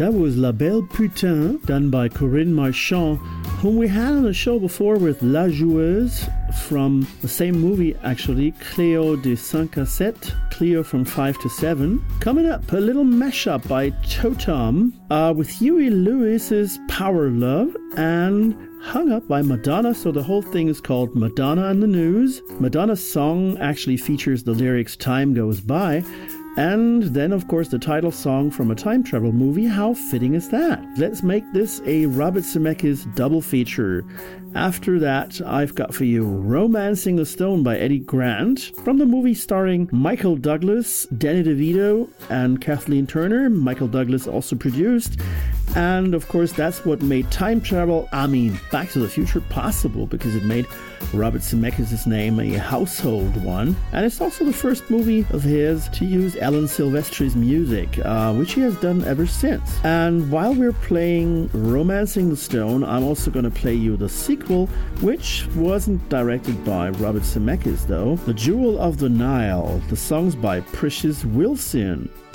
That was La Belle Putain, done by Corinne Marchand, whom we had on the show before with La Joueuse from the same movie, actually, Cléo de 5 à 7, Cleo from 5 to 7. Coming up, a little mashup by Totem with Huey Lewis's Power Love and Hung Up by Madonna, so the whole thing is called Madonna and the News. Madonna's song actually features the lyrics Time Goes By, and then of course the title song from a time travel movie. How fitting is that? Let's make this a Robert Zemeckis double feature. After that, I've got for you Romancing the Stone by Eddie Grant, from the movie starring Michael Douglas, Danny DeVito, and Kathleen Turner. Michael Douglas also produced. And of course, that's what made time travel, Back to the Future, possible, because it made Robert Zemeckis' name a household one. And it's also the first movie of his to use Alan Silvestri's music, which he has done ever since. And while we're playing Romancing the Stone, I'm also going to play you the sequel, which wasn't directed by Robert Zemeckis, though. The Jewel of the Nile. The song's by Precious Wilson.